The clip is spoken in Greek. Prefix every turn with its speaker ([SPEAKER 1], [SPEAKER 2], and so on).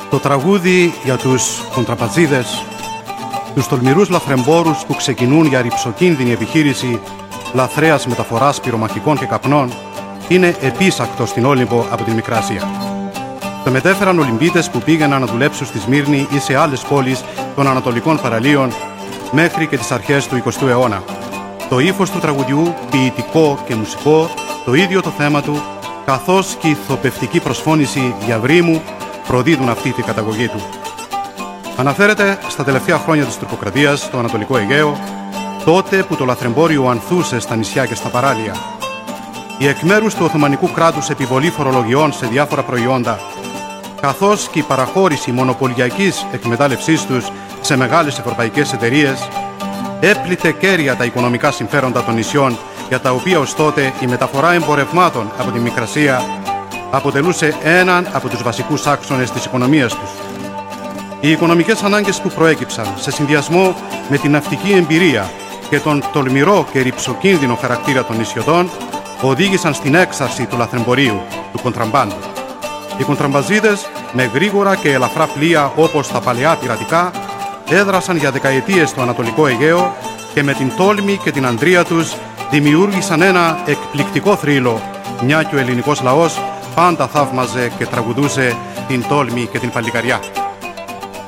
[SPEAKER 1] Το τραγούδι για τους κοντραπατζίδες, τους τολμηρούς λαθρεμπόρους που ξεκινούν για ρυψοκίνδυνη επιχείρηση λαθρέας μεταφοράς πυρομαχικών και καπνών, είναι επίσακτο στην Όλυμπο από την Μικρά Ασία. Το μετέφεραν Ολυμπίτες που πήγαιναν να δουλέψουν στη Σμύρνη ή σε άλλες πόλεις των Ανατολικών Παραλίων μέχρι και τις αρχές του 20ου αιώνα. Το ύφος του τραγουδιού, ποιητικό και μουσικό, το ίδιο το θέμα του, καθώς και η ηθοποιητική προσφώνηση διαβρύμου προδίδουν αυτή τη καταγωγή του. Αναφέρεται στα τελευταία χρόνια της τουρκοκρατίας στο Ανατολικό Αιγαίο, τότε που το λαθρεμπόριο ανθούσε στα νησιά και στα παράλια. Η εκ μέρους του Οθωμανικού κράτους επιβολή φορολογιών σε διάφορα προϊόντα, καθώς και η παραχώρηση μονοπωλιακής εκμετάλλευσής τους σε μεγάλες ευρωπαϊκές εταιρείες, έπλητε κέρια τα οικονομικά συμφέροντα των νησιών, για τα οποία ως τότε η μεταφορά εμπορευμάτων από τη Μικρασία αποτελούσε έναν από τους βασικούς άξονες της οικονομίας τους. Οι οικονομικές ανάγκες που προέκυψαν σε συνδυασμό με την ναυτική εμπειρία και τον τολμηρό και ρυψοκίνδυνο χαρακτήρα των νησιωτών οδήγησαν στην έξαρση του λαθρεμπορίου, του κοντραμπάντου. Οι κοντραμπαζίδες με γρήγορα και ελαφρά πλοία όπως τα παλαιά πειρατικά έδρασαν για δεκαετίες στο Ανατολικό Αιγαίο και με την τόλμη και την αντρία τους δημιούργησαν ένα εκπληκτικό θρύλο, μια και ο ελληνικός λαός πάντα θαύμαζε και τραγουδούσε την τόλμη και την παλικαριά.